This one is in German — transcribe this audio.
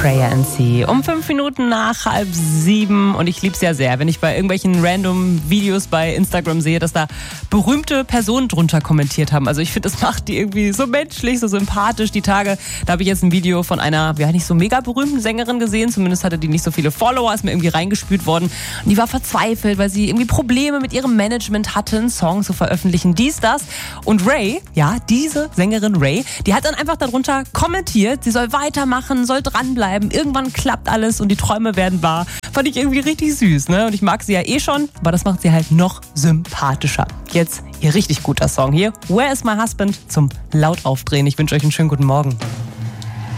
Prayer and See. Um 5 Minuten nach 6:30 und ich liebe es ja sehr, wenn ich bei irgendwelchen random Videos bei Instagram sehe, dass da berühmte Personen drunter kommentiert haben. Also ich finde, das macht die irgendwie so menschlich, so sympathisch. Die Tage, da habe ich jetzt ein Video von einer, ja nicht so mega berühmten Sängerin gesehen, zumindest hatte die nicht so viele Follower, ist mir irgendwie reingespült worden. Und die war verzweifelt, weil sie irgendwie Probleme mit ihrem Management hatte, einen Song zu veröffentlichen, dies, das. Und Ray, ja, diese Sängerin Ray, die hat dann einfach darunter kommentiert, sie soll weitermachen, soll dranbleiben, irgendwann klappt alles und die Träume werden wahr. Fand ich irgendwie richtig süß, ne? Und ich mag sie ja eh schon, aber das macht sie halt noch sympathischer. Jetzt ihr richtig guter Song hier, Where is my husband, zum laut aufdrehen. Ich wünsche euch einen schönen guten Morgen.